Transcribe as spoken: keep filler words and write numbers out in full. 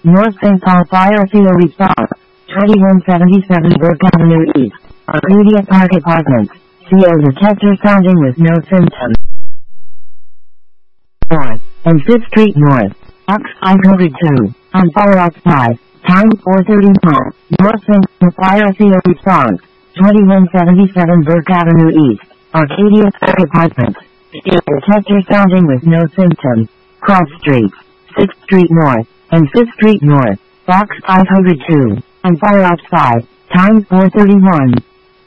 North Saint Paul Fire Theory Star, twenty-one seventy-seven Burke Avenue East, Arcadia Park Apartments, C O detector sounding with no symptoms. North, and fifth Street North, Ox five hundred two, on Fire outside, time four thirty-one, North Saint Paul Fire Theory Star, twenty-one seventy-seven Burke Avenue East, Arcadia Park Apartments, C O detector sounding with no symptoms. Cross Streets, sixth Street North, and fifth Street North, Box five hundred two, on Fire outside, time four thirty-one.